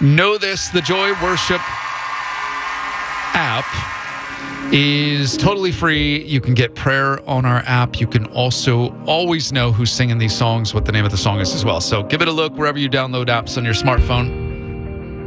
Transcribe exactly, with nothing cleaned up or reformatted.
Know this, the Joy Worship app is totally free. You can get prayer on our app. You can also always know who's singing these songs, what the name of the song is as well. So give it a look wherever you download apps on your smartphone.